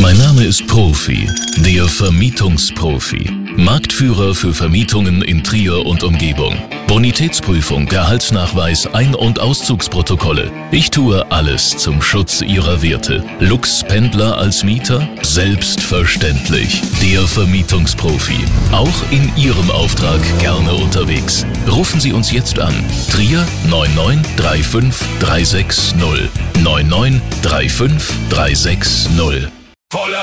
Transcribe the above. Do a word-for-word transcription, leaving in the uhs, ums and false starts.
Mein Name ist Profi, der Vermietungsprofi. Marktführer für Vermietungen in Trier und Umgebung. Bonitätsprüfung, Gehaltsnachweis, Ein- und Auszugsprotokolle. Ich tue alles zum Schutz Ihrer Werte. Lux-Pendler als Mieter? Selbstverständlich. Der Vermietungsprofi. Auch in Ihrem Auftrag gerne unterwegs. Rufen Sie uns jetzt an. Trier neun neun drei fünf drei sechs null. neun neun drei fünf drei sechs null.